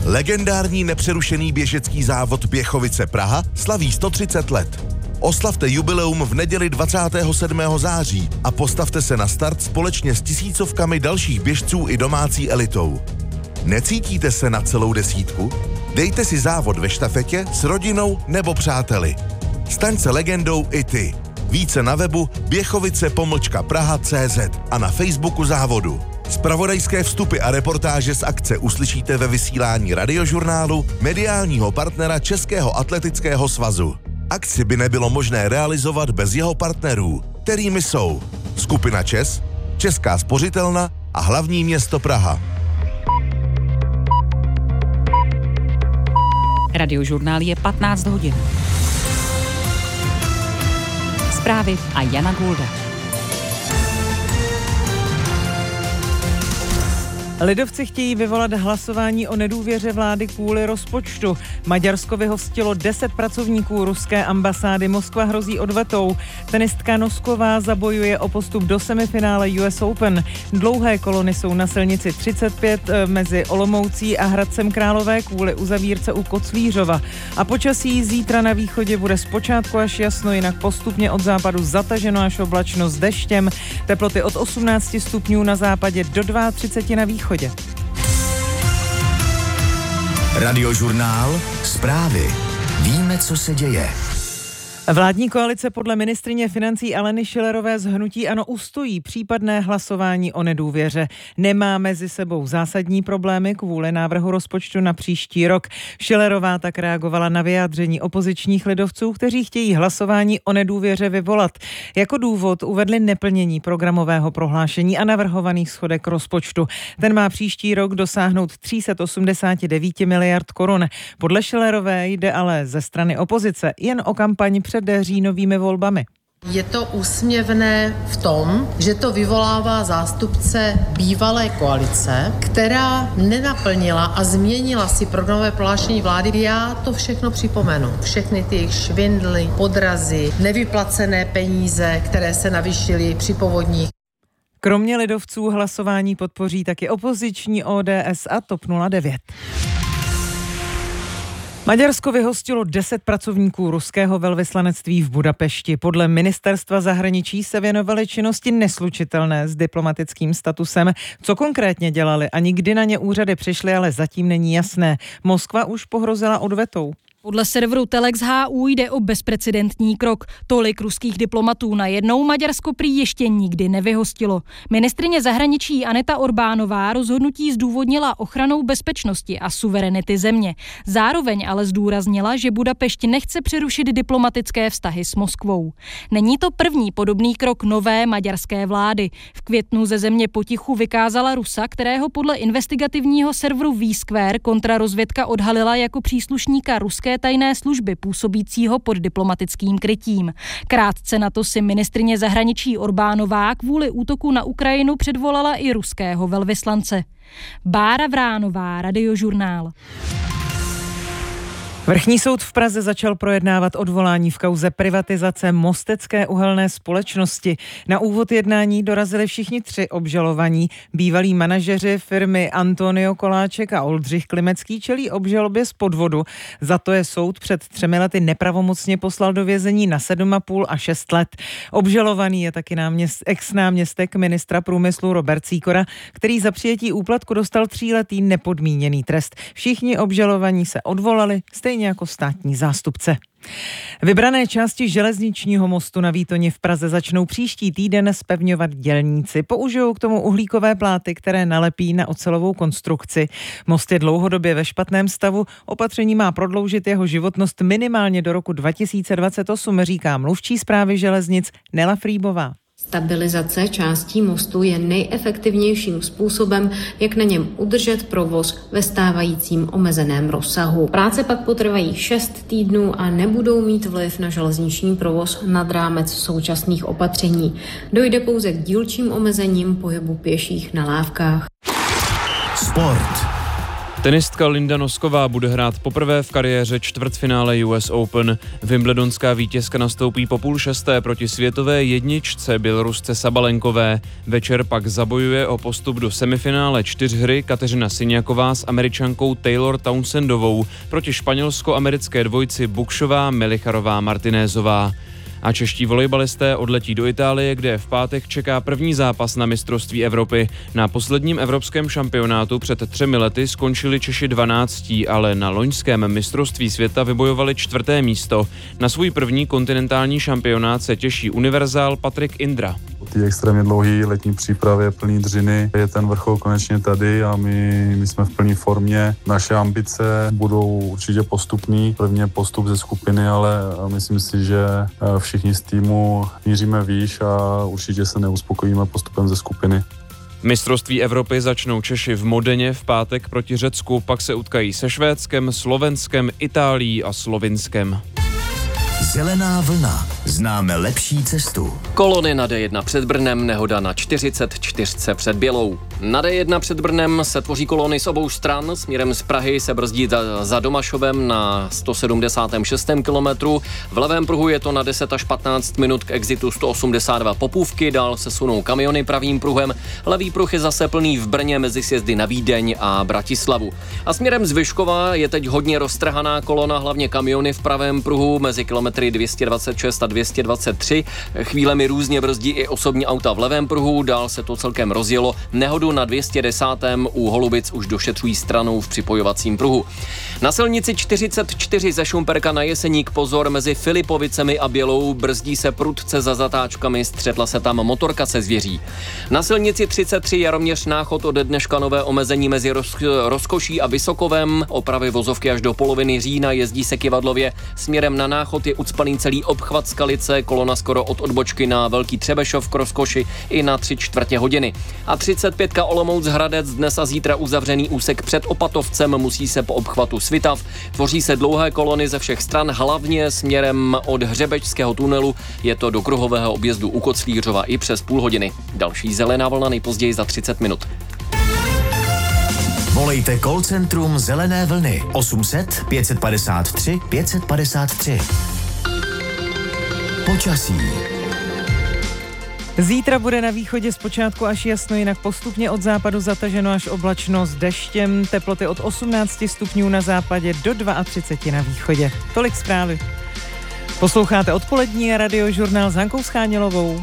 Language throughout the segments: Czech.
Legendární nepřerušený běžecký závod Běchovice Praha slaví 130 let. Oslavte jubileum v neděli 27. září a postavte se na start společně s tisícovkami dalších běžců i domácí elitou. Necítíte se na celou desítku? Dejte si závod ve štafetě s rodinou nebo přáteli. Staň se legendou i ty. Více na webu běchovice-praha.cz a na Facebooku závodu. Zpravodajské vstupy a reportáže z akce uslyšíte ve vysílání Radiožurnálu, mediálního partnera Českého atletického svazu. Akci by nebylo možné realizovat bez jeho partnerů, kterými jsou Skupina ČES, Česká spořitelna a hlavní město Praha. Radiožurnál je 15 hodin. Zprávy a Jana Gulda. Lidovci chtějí vyvolat hlasování o nedůvěře vlády kvůli rozpočtu. Maďarsko vyhostilo 10 pracovníků ruské ambasády, Moskva hrozí odvetou. Tenistka Nosková zabojuje o postup do semifinále US Open. Dlouhé kolony jsou na silnici 35 mezi Olomoucí a Hradcem Králové kvůli uzavírce u Koclířova. A počasí zítra na východě bude zpočátku až jasno, jinak postupně od západu zataženo až oblačno s deštěm. Teploty od 18 stupňů na západě do 32 na východě. Radiožurnál, zprávy. Víme, co se děje. Vládní koalice podle ministryně financí Aleny Schillerové z hnutí ANO ustojí případné hlasování o nedůvěře. Nemá mezi sebou zásadní problémy kvůli návrhu rozpočtu na příští rok. Schillerová tak reagovala na vyjádření opozičních lidovců, kteří chtějí hlasování o nedůvěře vyvolat. Jako důvod uvedli neplnění programového prohlášení a navrhovaných schodek rozpočtu. Ten má příští rok dosáhnout 389 miliard korun. Podle Schillerové jde ale ze strany opozice jen o kampaň před říjnovými volbami. Je to úsměvné v tom, že to vyvolává zástupce bývalé koalice, která nenaplnila a změnila si programové prohlášení vlády. Já to všechno připomenu. Všechny ty jejich švindly, podrazy, nevyplacené peníze, které se navýšily při povodních. Kromě lidovců hlasování podpoří taky opoziční ODS a TOP 09. Maďarsko vyhostilo 10 pracovníků ruského velvyslanectví v Budapešti. Podle ministerstva zahraničí se věnovali činnosti neslučitelné s diplomatickým statusem. Co konkrétně dělali a nikdy na ně úřady přišly, ale zatím není jasné. Moskva už pohrozila odvetou. Podle serveru Telex HU jde o bezprecedentní krok. Tolik ruských diplomatů najednou Maďarsko prý ještě nikdy nevyhostilo. Ministryně zahraničí Aneta Orbánová rozhodnutí zdůvodnila ochranou bezpečnosti a suverenity země. Zároveň ale zdůraznila, že Budapešť nechce přerušit diplomatické vztahy s Moskvou. Není to první podobný krok nové maďarské vlády. V květnu ze země potichu vykázala Rusa, kterého podle investigativního serveru V-Square kontrarozvědka odhalila jako příslušníka ruské tajné služby působícího pod diplomatickým krytím. Krátce na to si ministryně zahraničí Orbánová kvůli útoku na Ukrajinu předvolala i ruského velvyslance. Bára Vránová, Radiožurnál. Vrchní soud v Praze začal projednávat odvolání v kauze privatizace Mostecké uhelné společnosti. Na úvod jednání dorazili všichni 3 obžalovaní. Bývalí manažeři firmy Antonio Koláček a Oldřich Klimecký čelí obžalobě z podvodu. Za to je soud před 3 lety nepravomocně poslal do vězení na 7,5 a 6 let. Obžalovaný je taky ex-náměstek ministra průmyslu Robert Sýkora, který za přijetí úplatku dostal 3letý nepodmíněný trest. Všichni obžalovaní se odvolali, stejně jako státní zástupce. Vybrané části železničního mostu na Výtoni v Praze začnou příští týden zpevňovat dělníci. Použijou k tomu uhlíkové pláty, které nalepí na ocelovou konstrukci. Most je dlouhodobě ve špatném stavu. Opatření má prodloužit jeho životnost minimálně do roku 2028, říká mluvčí správy železnic Nela Frýbová. Stabilizace částí mostu je nejefektivnějším způsobem, jak na něm udržet provoz ve stávajícím omezeném rozsahu. Práce pak potrvají 6 týdnů a nebudou mít vliv na železniční provoz nad rámec současných opatření. Dojde pouze k dílčím omezením pohybu pěších na lávkách. Sport. Tenistka Linda Nosková bude hrát poprvé v kariéře čtvrtfinále US Open. Wimbledonská vítězka nastoupí po 5:30 proti světové jedničce Bělorusce Sabalenkové. Večer pak zabojuje o postup do semifinále čtyřhry Kateřina Siniaková s Američankou Taylor Townsendovou proti španělsko-americké dvojci Bukšová Melicharová Martinézová. A čeští volejbalisté odletí do Itálie, kde v pátek čeká první zápas na mistrovství Evropy. Na posledním evropském šampionátu před 3 lety skončili Češi 12, ale na loňském mistrovství světa vybojovali 4. místo. Na svůj první kontinentální šampionát se těší univerzál Patrik Indra. Po té extrémně dlouhé letní přípravě plný dřiny je ten vrchol konečně tady a my jsme v plné formě. Naše ambice budou určitě postupný. Prvně postup ze skupiny, ale myslím si, že všichni z týmu míříme výš a určitě se neuspokojíme postupem ze skupiny. Mistrovství Evropy začnou Češi v Modeně v pátek proti Řecku, pak se utkají se Švédskem, Slovenskem, Itálií a Slovinskem. Zelená vlna. Známe lepší cestu. Kolony na D1 před Brnem, nehoda na 44 před Bělou. Na D1 před Brnem se tvoří kolony z obou stran. Směrem z Prahy se brzdí za Domašovem na 176. kilometru. V levém pruhu je to na 10 až 15 minut k exitu 182 Popůvky. Dál se sunou kamiony pravým pruhem. Levý pruh je zase plný v Brně mezi sjezdy na Vídeň a Bratislavu. A směrem z Vyškova je teď hodně roztrhaná kolona, hlavně kamiony v pravém pruhu mezi kilometry 226 a 223. Chvílemi různě brzdí i osobní auta v levém pruhu, dál se to celkem rozjelo. Nehodu na 210. u Holubic už došetřují stranou v připojovacím pruhu. Na silnici 44 ze Šumperka na Jeseník pozor, mezi Filipovicemi a Bělou brzdí se prudce za zatáčkami, střetla se tam motorka se zvěří. Na silnici 33 Jaroměř Náchod od dneška nové omezení mezi Rozkoší a Vysokovem, opravy vozovky až do poloviny října, jezdí se Kivadlově, směrem na Náchod je ucpaný celý obchvat Skalice, kolona skoro od odbočky na Velký Třebešov k Rozkoši i na 3/4 hodiny. A 35 Olomouc Hradec dnes a zítra uzavřený úsek před Opatovcem, musí se po obchvatu Svitav. Tvoří se dlouhé kolony ze všech stran, hlavně směrem od Hřebečského tunelu, je to do kruhového objezdu u Koclířova i přes půl hodiny. Další zelená vlna nejpozději za 30 minut. Volejte call centrum Zelené vlny 800 553 553. Počasí. Zítra bude na východě zpočátku až jasno, jinak postupně od západu zataženo až oblačno s deštěm. Teploty od 18 stupňů na západě do 32 na východě. Tolik zprávy. Posloucháte odpolední radiožurnál s Hankou Schánělovou.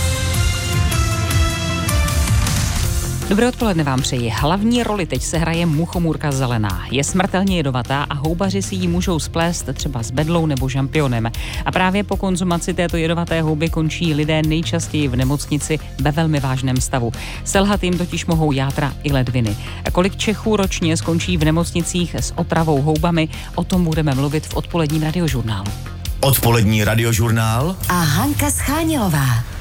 Dobré odpoledne vám přeji. Hlavní roli teď se hraje muchomůrka zelená. Je smrtelně jedovatá a houbaři si ji můžou splést třeba s bedlou nebo žampionem. A právě po konzumaci této jedovaté houby končí lidé nejčastěji v nemocnici ve velmi vážném stavu. Selhat jim totiž mohou játra i ledviny. A kolik Čechů ročně skončí v nemocnicích s otravou houbami, o tom budeme mluvit v odpoledním radiožurnálu. Odpolední radiožurnál a Hanka Schánělová.